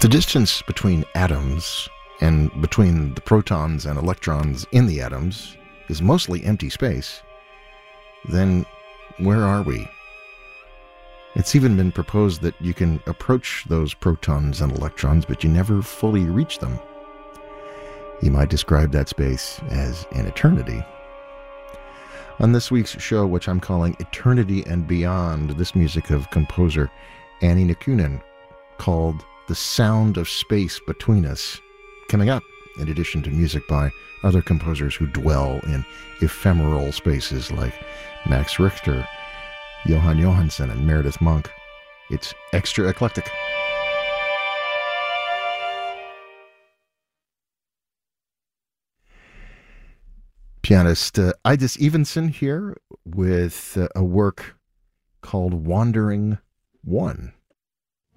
the distance between atoms and between the protons and electrons in the atoms is mostly empty space, then where are we? It's even been proposed that you can approach those protons and electrons, but you never fully reach them. You might describe that space as an eternity. On this week's show, which I'm calling Eternity and Beyond, this music of composer Anni Nikkonen, called The Sound of Space Between Us, coming up, in addition to music by other composers who dwell in ephemeral spaces like Max Richter, Johan Johansson, and Meredith Monk. It's extra eclectic. Pianist Eidis Evensen here with a work called Wandering One.